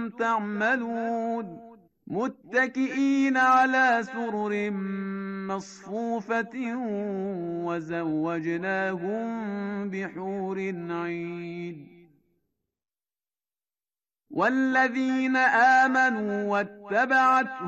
تعملون متكئين على سرر مصفوفة وزوجناهم بحور عين والذين آمنوا واتبعتهم